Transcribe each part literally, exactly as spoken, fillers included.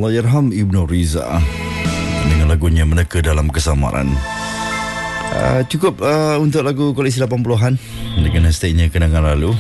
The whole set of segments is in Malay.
Allahyarham Ibnu Riza dengan lagunya Meneka Dalam Kesamaran. Uh, cukup uh, untuk lagu koleksi lapan puluhan dengan hashtagnya Kenangan Lalu.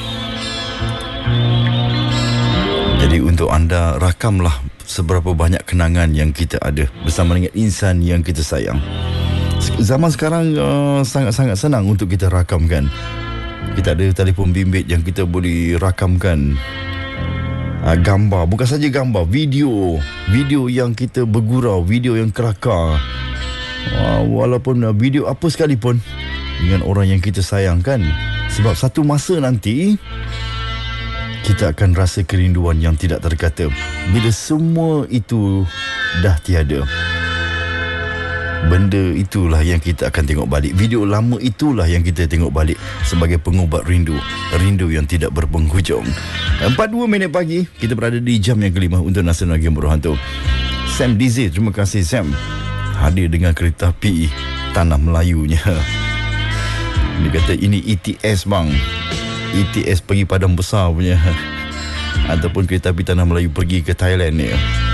Jadi untuk anda, rakamlah seberapa banyak kenangan yang kita ada bersama dengan insan yang kita sayang. Zaman sekarang uh, sangat-sangat senang untuk kita rakamkan. Kita ada telefon bimbit yang kita boleh rakamkan uh, gambar, bukan saja gambar, video, video yang kita bergurau, video yang kelakar, uh, walaupun uh, video apa sekalipun dengan orang yang kita sayangkan. Sebab satu masa nanti kita akan rasa kerinduan yang tidak terkata bila semua itu dah tiada. Benda itulah yang kita akan tengok balik. Video lama itulah yang kita tengok balik sebagai pengubat rindu. Rindu yang tidak berpenghujung. empat puluh dua minit pagi, kita berada di jam yang kelima untuk Nasional Game Berhantu. Sam Dizi, terima kasih Sam, hadir dengan kereta api Tanah Melayunya. Dia kata ini E T S bang, E T S pergi Padang Besar punya, ataupun kereta api Tanah Melayu pergi ke Thailand ni.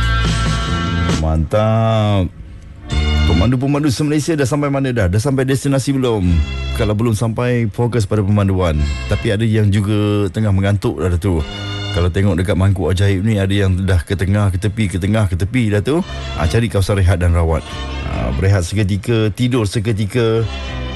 Mantap. Pemandu-pemandu se-Malaysia dah sampai mana dah? Dah sampai destinasi belum? Kalau belum sampai, fokus pada pemanduan. Tapi ada yang juga tengah mengantuk dah tu. Kalau tengok dekat mangkuk ajaib ni, ada yang dah ke tengah, ke tepi, ke tengah, ke tepi dah tu. Ha, cari kawasan rehat dan rawat. Ha, berehat seketika, tidur seketika.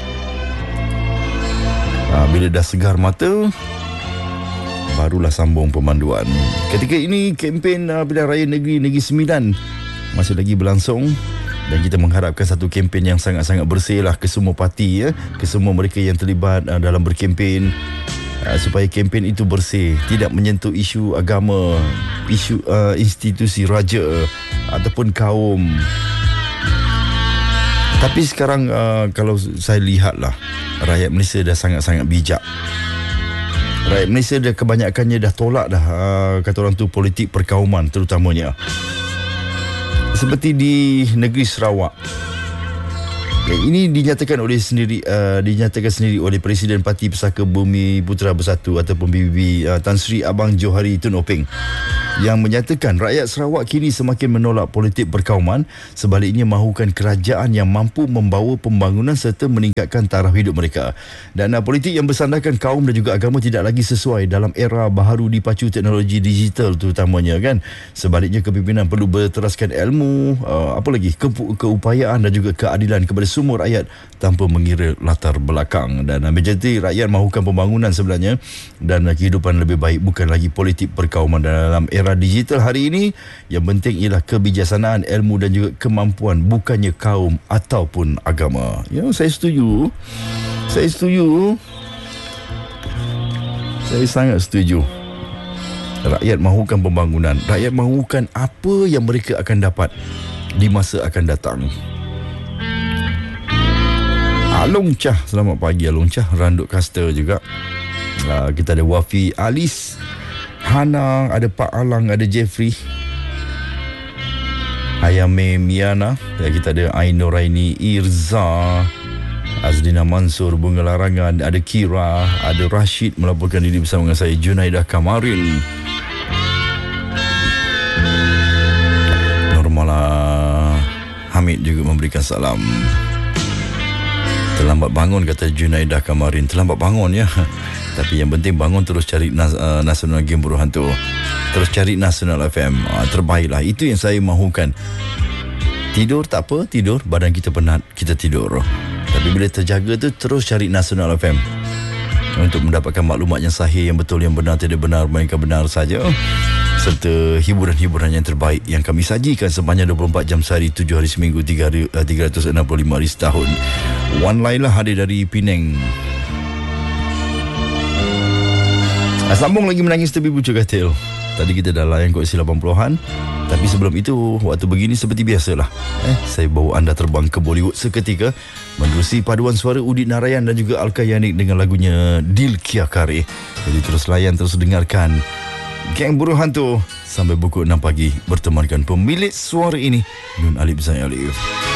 Ha, bila dah segar mata, barulah sambung pemanduan. Ketika ini, kempen uh, Pilihan Raya Negeri Negeri Sembilan masih lagi berlangsung. Dan kita mengharapkan satu kempen yang sangat-sangat bersih lah ke semua parti, ya, ke semua mereka yang terlibat uh, dalam berkempen, uh, supaya kempen itu bersih, tidak menyentuh isu agama, isu uh, institusi raja uh, ataupun kaum. Tapi sekarang uh, kalau saya lihat lah, rakyat Malaysia dah sangat-sangat bijak. Rakyat Malaysia dah kebanyakannya dah tolak dah uh, kata orang tu politik perkauman terutamanya. Seperti di negeri Sarawak. Ini dinyatakan oleh sendiri uh, dinyatakan sendiri oleh Presiden Parti Pesaka Bumi Putera Bersatu ataupun B B B uh, Tan Sri Abang Johari Tun Openg, yang menyatakan rakyat Sarawak kini semakin menolak politik perkauman, sebaliknya mahukan kerajaan yang mampu membawa pembangunan serta meningkatkan taraf hidup mereka. Dan uh, politik yang bersandarkan kaum dan juga agama tidak lagi sesuai dalam era baharu dipacu teknologi digital terutamanya, kan. Sebaliknya kepimpinan perlu berteraskan ilmu, uh, apa lagi ke, keupayaan dan juga keadilan kepada semua rakyat tanpa mengira latar belakang. Dan uh, majoriti rakyat mahukan pembangunan sebenarnya dan uh, kehidupan lebih baik, bukan lagi politik perkauman. Dalam era digital hari ini, yang penting ialah kebijaksanaan, ilmu dan juga kemampuan, bukannya kaum ataupun agama. Ya, saya setuju. Saya setuju. Saya sangat setuju. Rakyat mahukan pembangunan. Rakyat mahukan apa yang mereka akan dapat di masa akan datang. Along Cah, selamat pagi Along Cah. Randuk Kasta juga. Uh, kita ada Wafi Alis, Hana, ada Pak Alang, ada Jeffrey, Ayame Miana, dan kita ada Ainoraini Irza, Azlina Mansur, Bunga Larangan, ada Kira, ada Rashid melaporkan diri bersama dengan saya, Junaidah Kamarin, Normala Hamid juga memberikan salam. Terlambat bangun, kata Junaidah Kamarin. Terlambat bangun, ya. Tapi yang penting bangun terus cari nas, uh, Nasional Game Berhantu. Terus cari Nasional F M. Uh, terbaiklah. Itu yang saya mahukan. Tidur tak apa, tidur. Badan kita penat, kita tidur. Tapi bila terjaga tu, terus cari Nasional F M. Untuk mendapatkan maklumat yang sahih, yang betul, yang benar, tidak benar, melainkan benar saja. Serta hiburan-hiburan yang terbaik yang kami sajikan sepanjang dua puluh empat jam sehari, tujuh hari seminggu, tiga ratus enam puluh lima hari setahun. One Laila hadir dari Penang. Sambung lagi menangis tepi bucu katil. Tadi kita dah layan koleksi lapan puluhan. Tapi sebelum itu, waktu begini seperti biasalah, eh, saya bawa anda terbang ke Bollywood seketika menerusi paduan suara Udit Narayan dan juga Alka Yanik dengan lagunya Dil Kiya Kare. Jadi terus layan, terus dengarkan Geng Berhantu sampai pukul enam pagi bertemankan pemilik suara ini, Nun Alip Zain Alif.